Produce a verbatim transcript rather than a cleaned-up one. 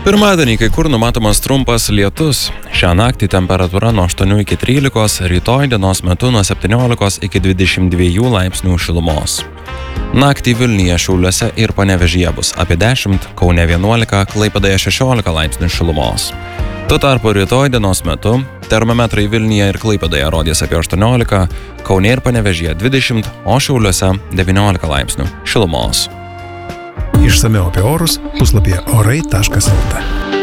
Pirmadienį kai kur numatomas trumpas lietus. Šią naktį temperatūra nuo aštuonių iki trylikos, rytoj dienos metu nuo septyniolikos iki dvidešimt dviejų laipsnių šilumos. Naktį Vilniuje, Šiauliuose ir Panevėžyje bus apie dešimt, Kaune vienuolika, Klaipėdoje šešiolika laipsnių šilumos. Tuo tarpu rytoj dienos metu termometrai Vilniuje ir Klaipėdoje rodys apie aštuoniolika, Kaune ir Panevėžyje dvidešimt, o Šiauliuose devyniolika laipsnių šilumos. Išsamiau apie orus puslapyje orai taškas lt.